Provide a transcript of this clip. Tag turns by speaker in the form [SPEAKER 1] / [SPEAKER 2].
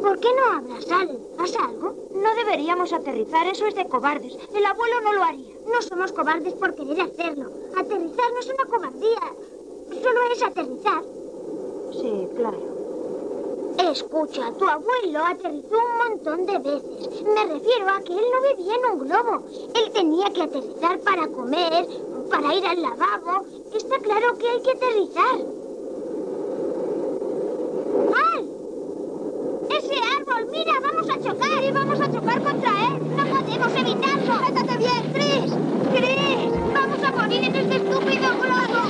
[SPEAKER 1] ¿Por qué no hablas, Sal? ¿Pasa algo?
[SPEAKER 2] No deberíamos aterrizar, eso es de cobardes. El abuelo no lo haría.
[SPEAKER 1] No somos cobardes por querer hacerlo. Aterrizar no es una cobardía. Solo es aterrizar.
[SPEAKER 2] Sí, claro.
[SPEAKER 1] Escucha, tu abuelo aterrizó un montón de veces. Me refiero a que él no vivía en un globo. Él tenía que aterrizar para comer, para ir al lavabo. Está claro que hay que aterrizar. ¡Al! ¡Ese árbol! ¡Mira! ¡Vamos a chocar!
[SPEAKER 2] Sí, vamos a chocar contra él.
[SPEAKER 1] ¡No podemos evitarlo!
[SPEAKER 2] ¡Sujétate bien, Chris!
[SPEAKER 1] ¡Chris! ¡Vamos a morir en este estúpido globo!